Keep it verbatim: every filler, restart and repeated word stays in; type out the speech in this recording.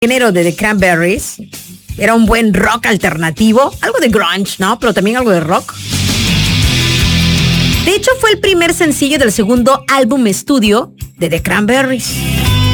género de The Cranberries. Era un buen rock alternativo, algo de grunge, ¿no? Pero también algo de rock. De hecho, fue el primer sencillo del segundo álbum estudio de The Cranberries.